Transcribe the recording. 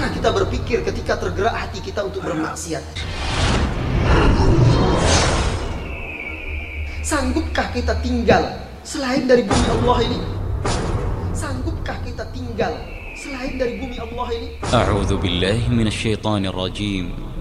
Pernah kita berpikir ketika tergerak hati kita untuk bermaksiat, sanggupkah kita tinggal selain dari bumi Allah ini? Sanggupkah kita tinggal selain dari bumi Allah ini? A'udzu billahi minasyaitonir rajim.